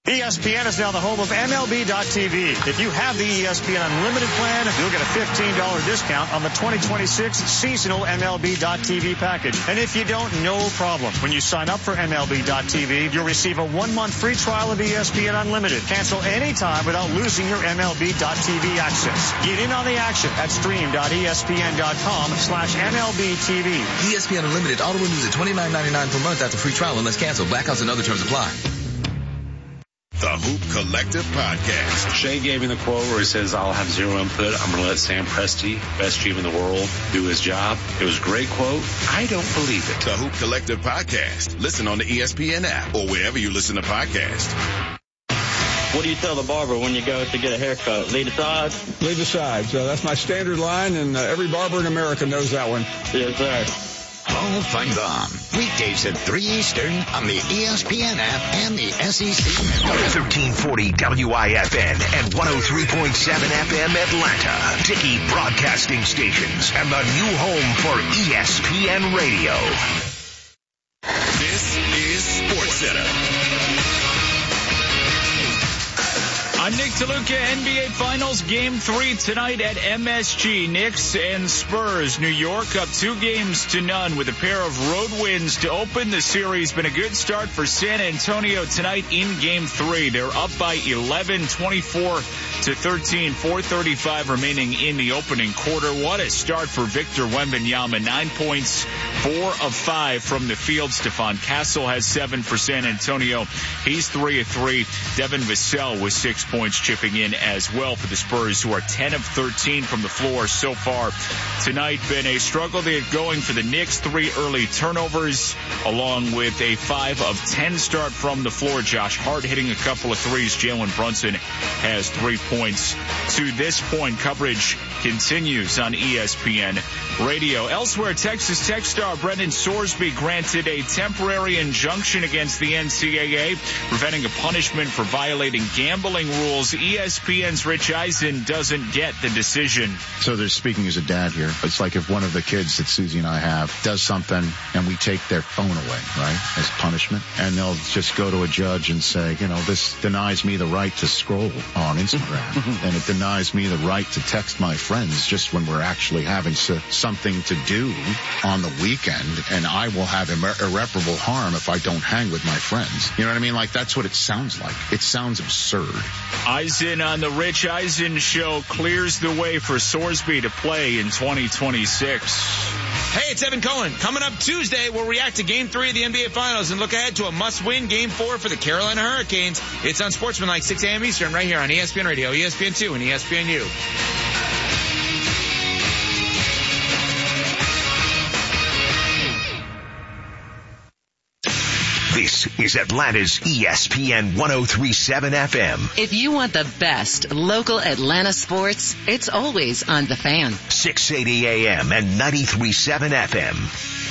ESPN is now the home of MLB.TV. If you have the ESPN Unlimited plan, you'll get a $15 discount on the 2026 seasonal MLB.TV package. And if you don't, no problem. When you sign up for MLB.TV, you'll receive a 1-month free trial of ESPN Unlimited. Cancel anytime without losing your MLB.TV access. Get in on the action at stream.espn.com/MLBTV. ESPN Unlimited auto renews at $29.99 per month after free trial unless canceled. Blackouts and other terms apply. The Hoop Collective Podcast. Shea gave me the quote where he says, I'll have zero input. I'm going to let Sam Presti, best GM in the world, do his job. It was a great quote. I don't believe it. The Hoop Collective Podcast. Listen on the ESPN app or wherever you listen to podcasts. What do you tell the barber when you go to get a haircut? Lead the sides? Lead the sides. That's my standard line, and every barber in America knows that one. Yes, sir. Hall Fun Bomb. Weekdays at 3 Eastern on the ESPN app and the SEC. 1340 WIFN and 103.7 FM Atlanta. Dickey Broadcasting Stations and the new home for ESPN Radio. This is SportsCenter. I'm Nick DeLuca. NBA Finals Game 3 tonight at MSG. Knicks and Spurs. New York up 2-0 with a pair of road wins to open the series. Been a good start for San Antonio tonight in Game 3. They're up by 11, 24-13, 4:35 remaining in the opening quarter. What a start for Victor Wembanyama. 9 points, 4 of 5 from the field. Stephon Castle has 7 for San Antonio. He's 3 of 3. Devin Vassell with 6 points chipping in as well for the Spurs, who are 10 of 13 from the floor so far tonight. Been a struggle they get going for the Knicks. 3 early turnovers along with a 5 of 10 start from the floor. Josh Hart hitting a couple of threes. Jalen Brunson has 3 points. To this point, coverage continues on ESPN Radio. Elsewhere, Texas Tech star Brendan Sorsby granted a temporary injunction against the NCAA, preventing a punishment for violating gambling rules. ESPN's Rich Eisen doesn't get the decision. So they're speaking as a dad here. It's like if one of the kids that Susie and I have does something and we take their phone away, right, as punishment, and they'll just go to a judge and say, this denies me the right to scroll on Instagram, and it denies me the right to text my friends just when we're actually having something to do on the weekend, and I will have irreparable harm if I don't hang with my friends. You know what I mean? Like, that's what it sounds like. It sounds absurd. Eisen on the Rich Eisen Show clears the way for Sorsby to play in 2026. Hey, it's Evan Cohen. Coming up Tuesday, we'll react to Game 3 of the NBA Finals and look ahead to a must-win Game 4 for the Carolina Hurricanes. It's on Sportsmanlike, 6 a.m. Eastern, right here on ESPN Radio, ESPN2, and ESPNU. This is Atlanta's ESPN 103.7 FM. If you want the best local Atlanta sports, it's always on The Fan. 680 AM and 93.7 FM.